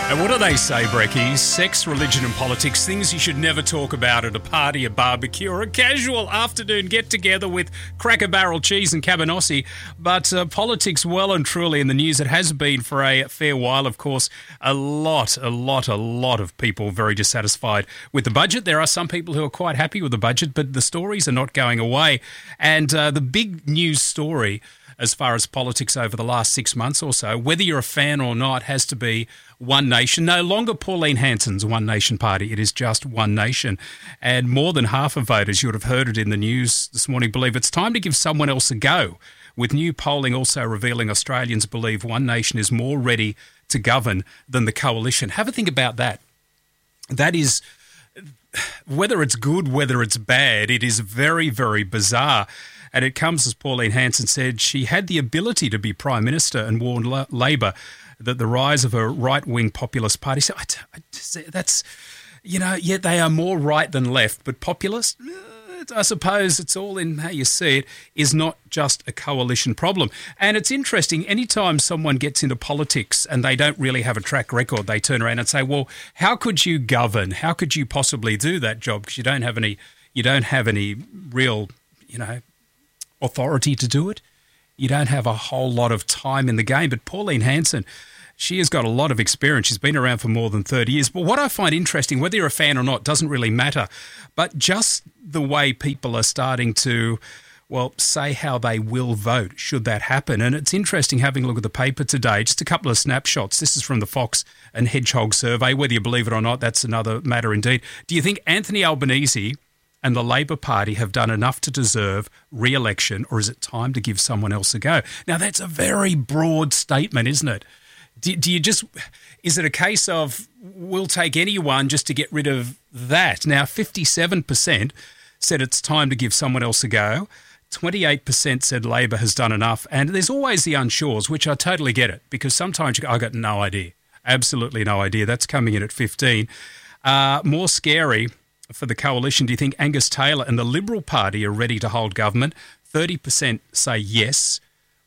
And what do they say, Brekkie? Sex, religion and politics, things you should never talk about at a party, a barbecue or a casual afternoon get-together with Cracker Barrel cheese and cabanossi. But politics well and truly in the news. It has been for a fair while, of course. A lot of people very dissatisfied with the budget. There are some people who are quite happy with the budget, but the stories are not going away. And the big news story as far as politics over the last 6 months or so, whether you're a fan or not, has to be One Nation. No longer Pauline Hanson's One Nation Party. It is just One Nation. And more than half of voters, you would have heard it in the news this morning, believe it's time to give someone else a go, with new polling also revealing Australians believe One Nation is more ready to govern than the coalition. Have a think about that. That is, whether it's good, whether it's bad, it is very, very bizarre. And it comes, as Pauline Hanson said, she had the ability to be Prime Minister and warned Labor that the rise of a right-wing populist party, so that's, yet they are more right than left, but populist, I suppose it's all in how you see it, is not just a coalition problem. And it's interesting, anytime someone gets into politics and they don't really have a track record, they turn around and say, well, how could you govern? How could you possibly do that job? Because you don't have any real, authority to do it. You don't have a whole lot of time in the game. But Pauline Hanson, she has got a lot of experience. She's been around for more than 30 years. But what I find interesting, whether you're a fan or not, doesn't really matter. But just the way people are starting to, say how they will vote should that happen. And it's interesting having a look at the paper today, just a couple of snapshots. This is from the Fox and Hedgehog survey. Whether you believe it or not, that's another matter indeed. Do you think Anthony Albanese and the Labor Party have done enough to deserve re-election, or is it time to give someone else a go? Now, that's a very broad statement, isn't it? Is it a case of we'll take anyone just to get rid of that? Now, 57% said it's time to give someone else a go. 28% said Labor has done enough. And there's always the unsures, which I totally get it, because sometimes I got no idea, absolutely no idea. That's coming in at 15. More scary for the coalition, do you think Angus Taylor and the Liberal Party are ready to hold government? 30% say yes,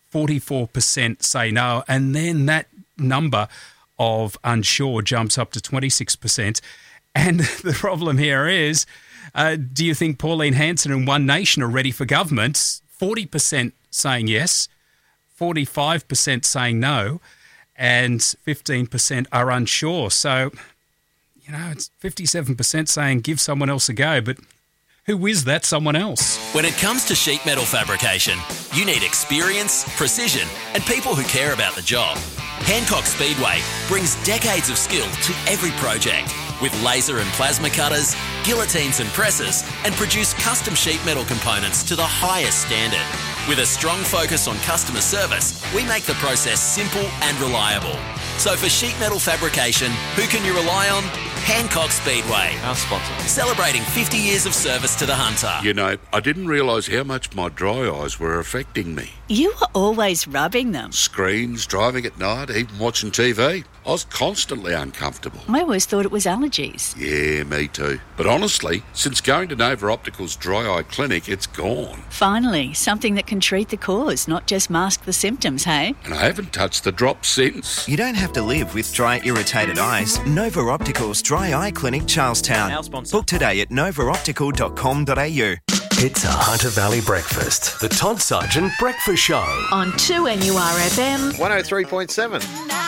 44% say no, and then that number of unsure jumps up to 26%. And the problem here is, do you think Pauline Hanson and One Nation are ready for government? 40% saying yes, 45% saying no, and 15% are unsure. So, it's 57% saying give someone else a go, but who is that someone else? When it comes to sheet metal fabrication, you need experience, precision, and people who care about the job. Hancock Speedway brings decades of skill to every project, with laser and plasma cutters, guillotines and presses, and produce custom sheet metal components to the highest standard. With a strong focus on customer service, we make the process simple and reliable. So for sheet metal fabrication, who can you rely on? Hancock Speedway, our sponsor. Celebrating 50 years of service to the hunter. I didn't realise how much my dry eyes were affecting me. You were always rubbing them. Screens, driving at night, even watching TV. I was constantly uncomfortable. I always thought it was allergies. Yeah, me too. But honestly, since going to Nova Optical's dry eye clinic, it's gone. Finally, something that can treat the cause, not just mask the symptoms, hey? And I haven't touched the drops since. You don't have to live with dry, irritated eyes. Nova Optical's Dry Eye Clinic, Charlestown. Our sponsor. Book today at novaoptical.com.au. It's a Hunter Valley Breakfast, the Todd Sargent Breakfast Show. On 2NURFM 103.7.